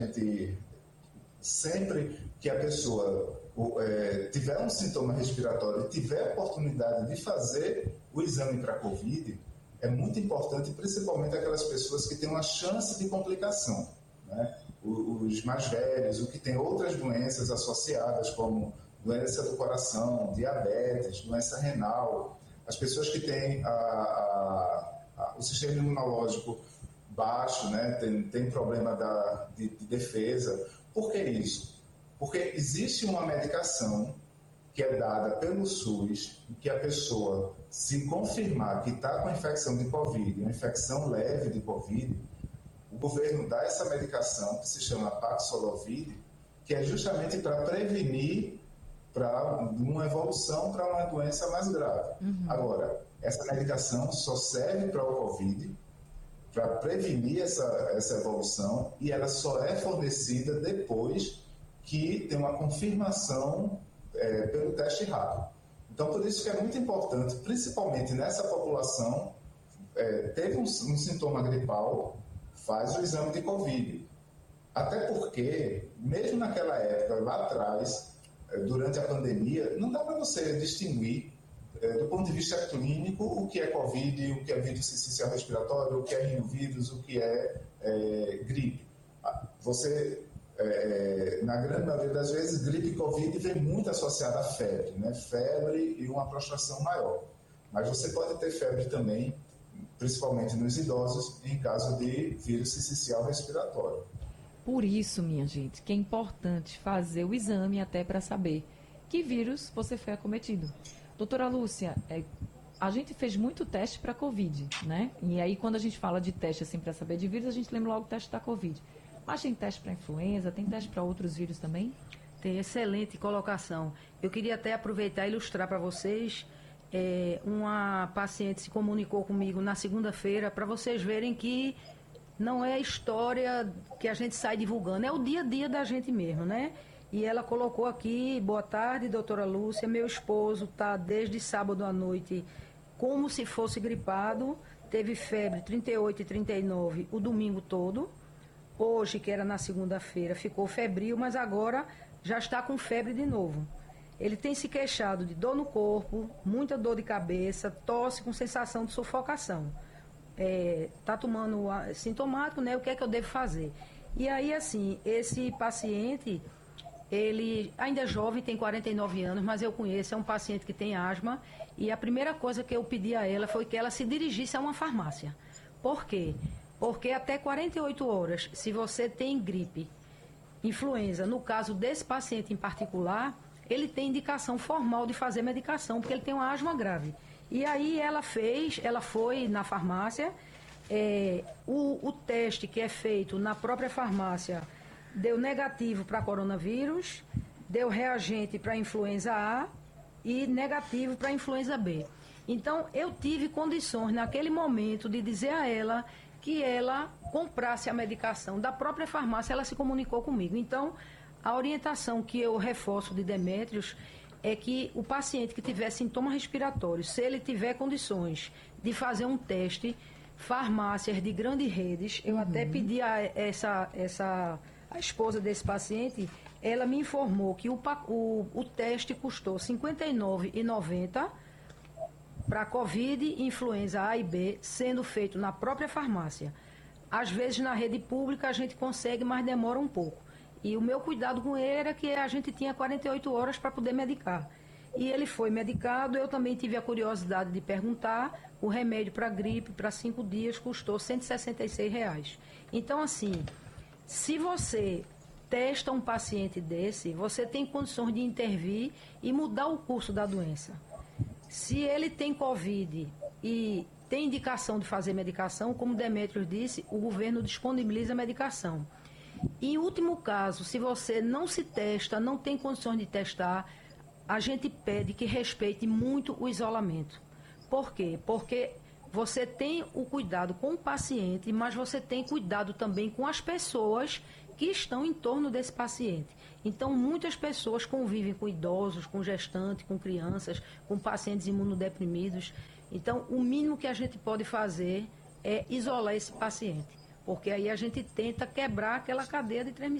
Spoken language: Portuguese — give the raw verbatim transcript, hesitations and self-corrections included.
gente, sempre que a pessoa é, tiver um sintoma respiratório e tiver a oportunidade de fazer o exame para Covid, é muito importante, principalmente aquelas pessoas que têm uma chance de complicação, né? Os mais velhos, o que tem outras doenças associadas, como doença do coração, diabetes, doença renal, as pessoas que têm a, a, a, o sistema imunológico baixo, né? tem, tem problema da, de, de defesa. Por que isso? Porque existe uma medicação que é dada pelo SUS, que a pessoa, se confirmar que está com infecção de Covid, uma infecção leve de Covid, o governo dá essa medicação, que se chama Paxlovid, que é justamente para prevenir para uma evolução para uma doença mais grave. Uhum. Agora, essa medicação só serve para o Covid, para prevenir essa, essa evolução, e ela só é fornecida depois que tem uma confirmação é, pelo teste rápido. Então, por isso que é muito importante, principalmente nessa população, é, teve um, um sintoma gripal, faz o exame de Covid. Até porque, mesmo naquela época, lá atrás, durante a pandemia, não dá para você distinguir, é, do ponto de vista clínico, o que é Covid, o que é vírus sincicial respiratório, o que é rinovírus, o que é, é gripe. Você, é, na grande maioria das vezes, gripe e Covid vem muito associada à febre, né? Febre e uma prostração maior. Mas você pode ter febre também, principalmente nos idosos, em caso de vírus sincicial respiratório. Por isso, minha gente, que é importante fazer o exame até para saber que vírus você foi acometido. Doutora Lúcia, é, a gente fez muito teste para Covid, né? E aí, quando a gente fala de teste assim para saber de vírus, a gente lembra logo do teste da Covid. Mas tem teste para influenza, tem teste para outros vírus também? Tem, excelente colocação. Eu queria até aproveitar e ilustrar para vocês. É, uma paciente se comunicou comigo na segunda-feira para vocês verem que não é a história que a gente sai divulgando, é o dia a dia da gente mesmo, né? E ela colocou aqui: boa tarde, doutora Lúcia, meu esposo está desde sábado à noite como se fosse gripado, teve febre trinta e oito e trinta e nove o domingo todo, hoje, que era na segunda-feira, ficou febril, mas agora já está com febre de novo. Ele tem se queixado de dor no corpo, muita dor de cabeça, tosse com sensação de sufocação. É, tá tomando sintomático, né? O que é que eu devo fazer? E aí, assim, esse paciente, ele ainda é jovem, tem quarenta e nove anos, mas eu conheço, é um paciente que tem asma, e a primeira coisa que eu pedi a ela foi que ela se dirigisse a uma farmácia. Por quê? Porque até quarenta e oito horas, se você tem gripe, influenza, no caso desse paciente em particular, ele tem indicação formal de fazer medicação, porque ele tem uma asma grave. E aí ela fez, ela foi na farmácia, é, o, o teste que é feito na própria farmácia deu negativo para coronavírus, deu reagente para influenza A e negativo para influenza B. Então eu tive condições naquele momento de dizer a ela que ela comprasse a medicação da própria farmácia. Ela se comunicou comigo. Então a orientação que eu reforço de Demetrios é que o paciente que tiver sintomas respiratórios, se ele tiver condições de fazer um teste, farmácias de grandes redes, eu uhum. até pedi a essa, essa, a esposa desse paciente, ela me informou que o, o, o teste custou cinquenta e nove reais e noventa centavos para Covid, influenza A e B, sendo feito na própria farmácia. Às vezes na rede pública a gente consegue, mas demora um pouco. E o meu cuidado com ele era que a gente tinha quarenta e oito horas para poder medicar. E ele foi medicado. Eu também tive a curiosidade de perguntar. O remédio para gripe, para cinco dias, custou cento e sessenta e seis reais. Então, assim, se você testa um paciente desse, você tem condições de intervir e mudar o curso da doença. Se ele tem Covid e tem indicação de fazer medicação, como o Demetrios disse, o governo disponibiliza a medicação. Em último caso, se você não se testa, não tem condições de testar, a gente pede que respeite muito o isolamento. Por quê? Porque você tem o cuidado com o paciente, mas você tem cuidado também com as pessoas que estão em torno desse paciente. Então, muitas pessoas convivem com idosos, com gestantes, com crianças, com pacientes imunodeprimidos. Então, o mínimo que a gente pode fazer é isolar esse paciente. porque aí a gente tenta quebrar aquela cadeia de transmissão.